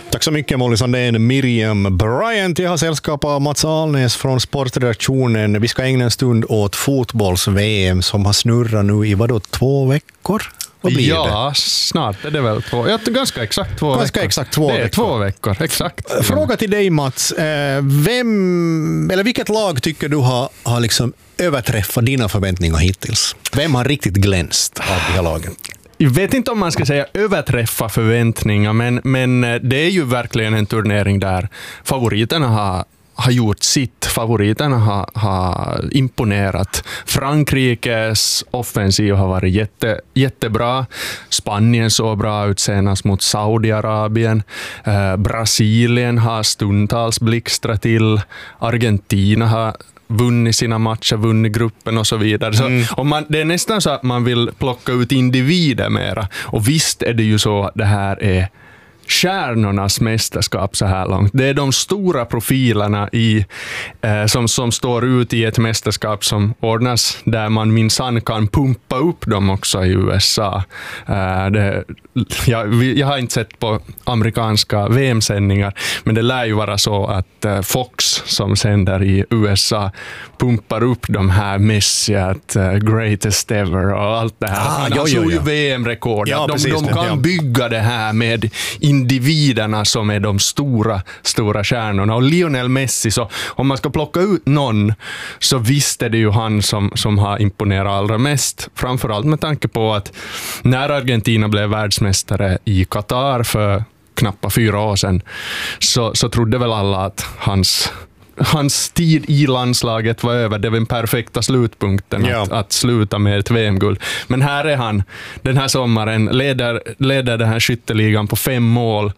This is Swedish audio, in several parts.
Tack så mycket Molly Sandén, Miriam Bryant. Jag har sällskap av Mats Alnäs från sportredaktionen. Vi ska ägna en stund åt fotbolls-VM som har snurrat nu i 2 veckor? Ja, snart är det väl 2. Ganska exakt 2 veckor. Ganska exakt 2 veckor. Det är 2 veckor, exakt. Fråga till dig Mats. Vilket lag tycker du har liksom överträffat dina förväntningar hittills? Vem har riktigt glänst av de här lagen? Jag vet inte om man ska säga överträffa förväntningar, men det är ju verkligen en turnering där favoriterna har gjort sitt. Favoriterna har imponerat. Frankrikes offensiv har varit jättebra. Spanien såg bra ut senast mot Saudiarabien. Brasilien har stundtals blixtrat till. Argentina har vunnit sina matcher, vunnit gruppen och så vidare. Så det är nästan så att man vill plocka ut individer mera. Och visst är det ju så att det här är stjärnornas mästerskap så här långt. Det är de stora profilerna som står ut i ett mästerskap som ordnas där man minsann kan pumpa upp dem också i USA. Jag har inte sett på amerikanska VM-sändningar, men det lär ju vara så att Fox som sänder i USA pumpar upp de här Messi greatest ever och allt det här. Han slog ju VM-rekord. Ja, de kan bygga det här med individerna som är de stora stjärnorna. Och Lionel Messi, så om man ska plocka ut någon så visst är det ju han som har imponerat allra mest. Framförallt med tanke på att när Argentina blev världsmästare i Qatar för knappt 4 år sedan så trodde väl alla att hans tid i landslaget var över. Det var den perfekta slutpunkten att sluta med ett VM-guld. Men här är han den här sommaren, leder den här skytteligan på 5 mål,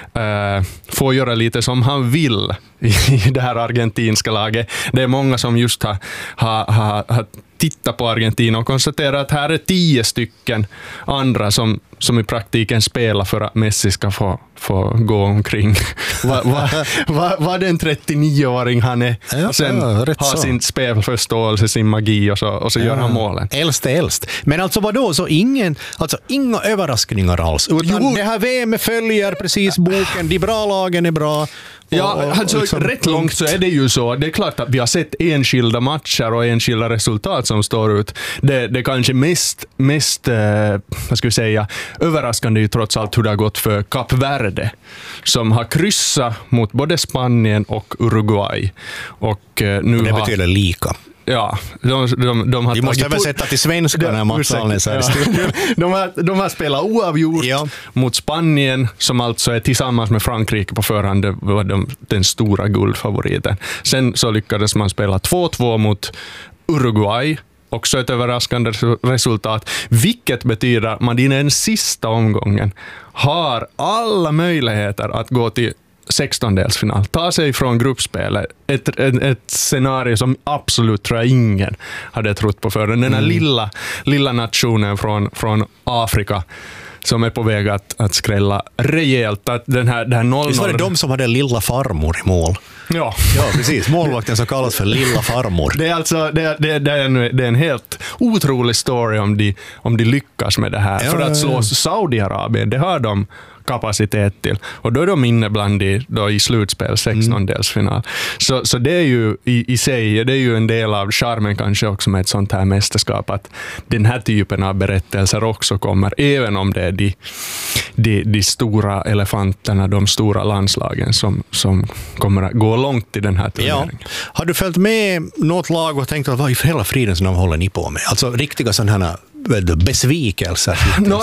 får göra lite som han vill i det här argentinska laget. Det är många som just har tittat på Argentina och konstaterar att här är 10 stycken andra som i praktiken spelar för att Messi ska få gå omkring. Vad den 39-åring han är. Sen har sin spelförståelse, sin magi och så gör han målen. Äldst. Men alltså vadå? Så inga överraskningar alls. Utan det här VM följer precis boken. De bra lagen är bra. Ja, alltså liksom, rätt långt så är det ju så. Det är klart att vi har sett enskilda matcher och enskilda resultat som står ut. Det kanske mest vad ska vi säga, överraskande är ju trots allt hur det har gått för Kap Verde som har kryssat mot både Spanien och Uruguay. Och nu det betyder lika. Ja, de har... Vi måste översätta till svenska när Mats Alnäs är i studion. De har spelat oavgjort mot Spanien, som alltså är tillsammans med Frankrike på förhand var den stora guldfavoriten. Sen så lyckades man spela 2-2 mot Uruguay, också ett överraskande resultat, vilket betyder att man i den sista omgången har alla möjligheter att gå till 16-delsfinal, ta sig från gruppspelet, ett scenario som absolut tror jag ingen hade trott på förrän. Den här lilla nationen från Afrika som är på väg att skrälla rejält. Att det här 0-0... Visst var det de som hade lilla farmor i mål? Ja, precis. Målvakten som kallas för lilla farmor. Det är alltså det är en helt otrolig story om de lyckas med det här. För att slå Saudiarabien, det har de kapacitet till. Och då är de inne bland i slutspel, 16-delsfinal. Så det är ju i sig, det är ju en del av charmen kanske också med ett sånt här mästerskap, att den här typen av berättelser också kommer, även om det är de stora elefanterna, de stora landslagen som kommer att gå långt i den här turneringen. Ja. Har du följt med något lag och tänkt att vad i hela friden som de håller ni på med? Alltså riktiga sådana här besvikelser.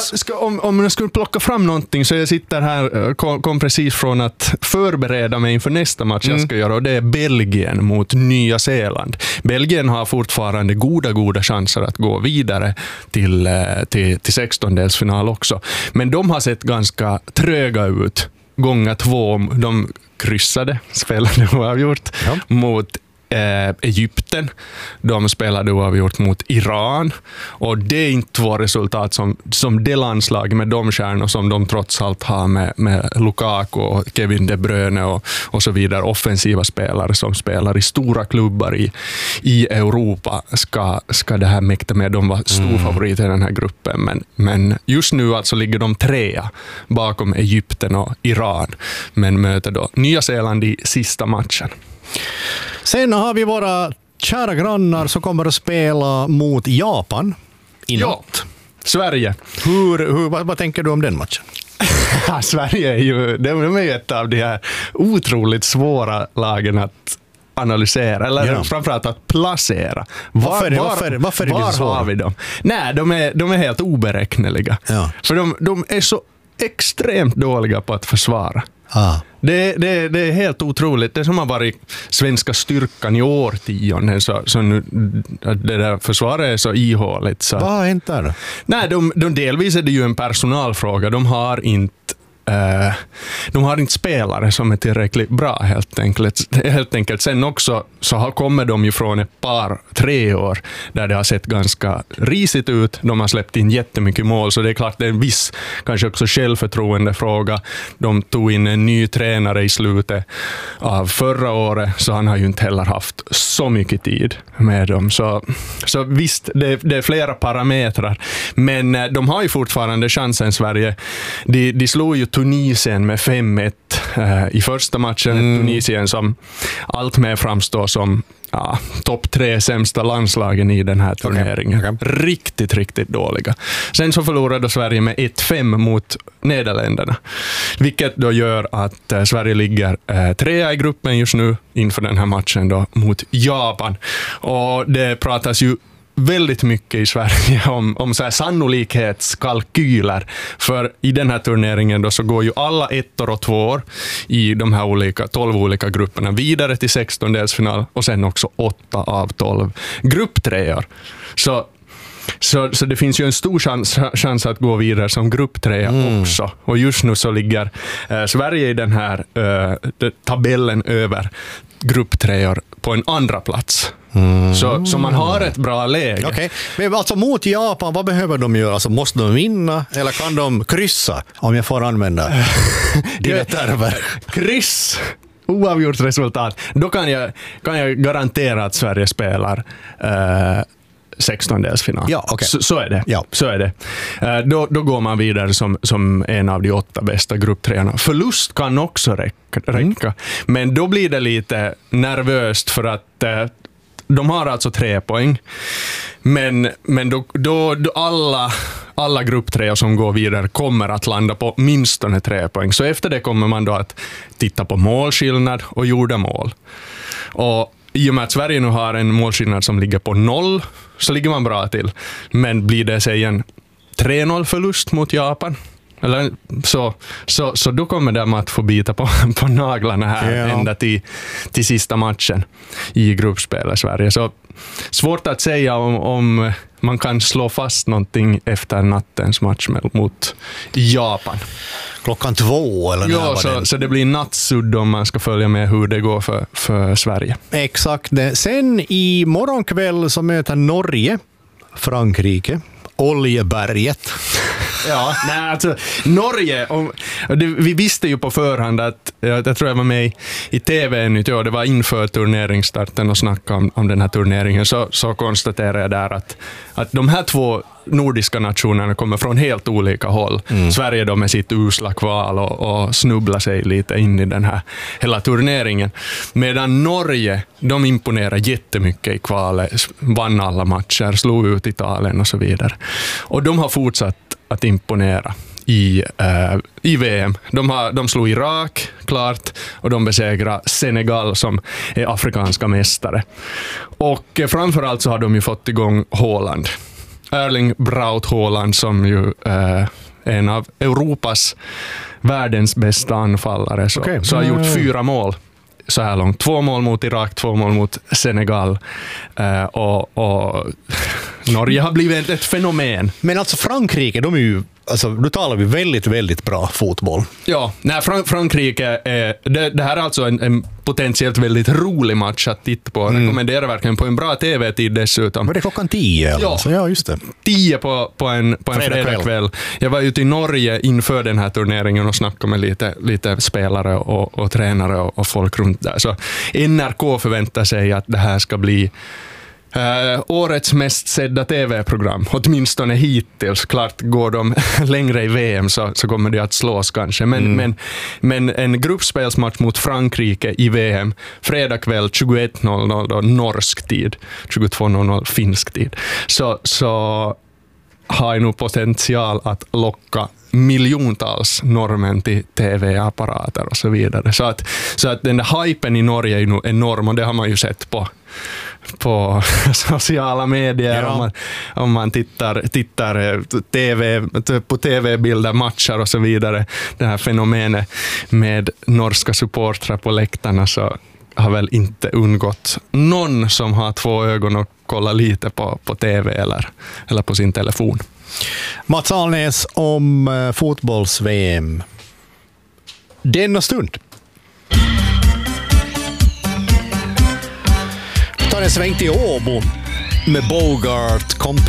Om jag skulle plocka fram någonting, så jag sitter här, kom precis från att förbereda mig inför nästa match jag ska göra, och det är Belgien mot Nya Zeeland. Belgien har fortfarande goda chanser att gå vidare till 16-delsfinal också. Men de har sett ganska tröga ut. Gånger 2, de kryssade, spelade oavgjort mot Egypten. De spelade oavgjort mot Iran. Och det är inte två resultat som det landslag med de stjärnor som de trots allt har med Lukaku och Kevin De Bruyne och så vidare, offensiva spelare som spelar i stora klubbar i Europa, ska det här mäkta med. De var stor favorit i den här gruppen, men just nu alltså ligger de 3 bakom Egypten och Iran, men möter då Nya Zeeland i sista matchen. Sen har vi våra kära grannar som kommer att spela mot Japan i natt. Sverige. Vad tänker du om den matchen? Sverige är ju, de är ju ett av de här otroligt svåra lagen att analysera, eller framförallt att placera. Varför är det så svårt? Har vi dem? Nej, de är helt oberäkneliga. Ja. För de är så extremt dåliga på att försvara. Det är helt otroligt. Det som har varit svenska styrkan i årtionden, så nu, det där försvaret är så ihåligt. Så. Vad har hänt där då? Nej, de delvis är det ju en personalfråga. De har inte spelare som är tillräckligt bra helt enkelt. Sen också så kommer de ju från ett 3 år där det har sett ganska risigt ut. De har släppt in jättemycket mål, så det är klart det är en viss kanske också självförtroendefråga. De tog in en ny tränare i slutet av förra året, så han har ju inte heller haft så mycket tid med dem. Så visst, det är flera parametrar, men de har ju fortfarande chansen. Sverige, de slog ju Tunisien med 5-1 i första matchen. Tunisien som allt mer framstår som topp 3 sämsta landslagen i den här turneringen. Okay. Riktigt, riktigt dåliga. Sen så förlorade Sverige med 1-5 mot Nederländerna. Vilket då gör att Sverige ligger 3 i gruppen just nu inför den här matchen då mot Japan. Och det pratas ju väldigt mycket i Sverige om så här sannolikhetskalkyler, för i den här turneringen då så går ju alla 1 och 2 i de här 12 olika grupperna vidare till 16-delsfinal och sen också 8 av 12 grupptreor. Så det finns ju en stor chans att gå vidare som grupptrea också. Och just nu så ligger Sverige i den här tabellen över grupptreor på en andra plats. Så man har ett bra läge. Okay. Men alltså mot Japan, vad behöver de göra? Alltså, måste de vinna eller kan de kryssa, om jag får använda dina termer? Kryss, oavgjort resultat. Då kan jag garantera att Sverige spelar 16-delsfinal. Ja, okay. Så är det. Ja. Så är det. Då går man vidare som en av de 8 bästa grupptreorna. Förlust kan också räcka. Men då blir det lite nervöst, för att de har alltså 3 poäng. Men då alla grupptreor som går vidare kommer att landa på minst 3 poäng. Så efter det kommer man då att titta på målskillnad och gjorda mål. Och i och med att Sverige nu har en målskillnad som ligger på 0, så ligger man bra till. Men blir det sig en 3-0 förlust mot Japan, eller så då kommer de att få bita på naglarna här ända till sista matchen i gruppspelet Sverige. Så svårt att säga om man kan slå fast någonting efter nattens match mot Japan. 2:00 eller ja, så det blir nattsudd om man ska följa med hur det går för Sverige. Exakt det. Sen i morgonkväll så möter Norge Frankrike. Oljeberget. Ja, nej, alltså Norge, vi visste ju på förhand att, jag tror jag var med i TV nu, det var inför turneringsstarten och snackade om den här turneringen, så konstaterade jag där att de här 2 nordiska nationerna kommer från helt olika håll. Sverige då med sitt usla kval och snubbla sig lite in i den här hela turneringen. Medan Norge, de imponerar jättemycket i kvalet, vann alla matcher, slog ut Italien och så vidare. Och de har fortsatt att imponera i VM. De slog Irak, klart, och de besegrar Senegal som är afrikanska mästare. Och framförallt så har de ju fått igång Haaland. Erling Braut Haaland, som ju en av Europas världens bästa anfallare, så har gjort 4 mål så här långt. 2 mål mot Irak, 2 mål mot Senegal. Och Norge har blivit ett fenomen. Men alltså Frankrike, de är ju alltså, då talar vi väldigt, väldigt bra fotboll. Ja, Frankrike, det här är alltså en potentiellt väldigt rolig match att titta på. Rekommenderar verkligen på en bra tv-tid dessutom. Men det är klockan 10? Ja. Alltså, ja, just det. 10 på en fredagkväll. Jag var ute i Norge inför den här turneringen och snackade med lite spelare och tränare och folk runt där. Så NRK förväntar sig att det här ska bli årets mest sedda tv-program, åtminstone hittills. Klart går de längre i VM så kommer det att slås kanske. Men en gruppspelsmatch mot Frankrike i VM, fredag kväll 21.00 då, norsk tid, 22.00 finsk tid. Så har nog potential att locka miljontals norrmän till tv-apparater och så vidare. Så att den där hypen i Norge är nog enorm, och det har man ju sett på sociala medier. Ja. Om man tittar på tv-bilder, matcher och så vidare. Det här fenomenet med norska supportrar på läktarna så har väl inte undgått någon som har 2 ögon och kollar lite på tv eller på sin telefon. Mats Alnäs om fotbolls-VM. Denna stund. Vi tar en sväng till Åbo med Bogart Company.